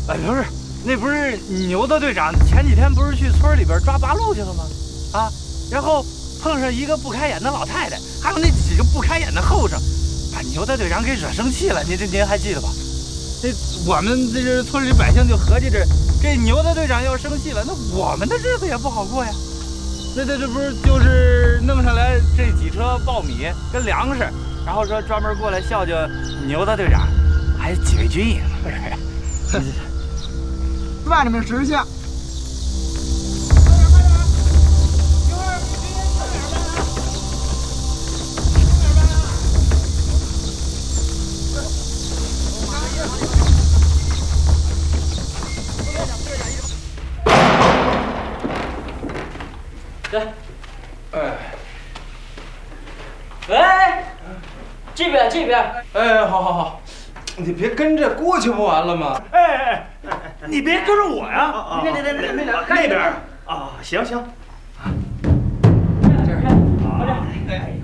哎，不是，那不是牛子队长前几天不是去村里边抓八路去了吗？啊，然后碰上一个不开眼的老太太，还有那几个不开眼的后生，把牛子队长给惹生气了。您还记得吧？这我们这村里百姓就合计着，这牛子队长要生气了，那我们的日子也不好过呀。那这不是就是弄上来这几车苞米跟粮食，然后说专门过来孝敬牛子队长，还几位军爷。 万里面识相。 来，哎，这边， 哎，好，你别跟着过去不完了吗？ 哎，你别跟着我呀！那边啊，行。 这儿，好点。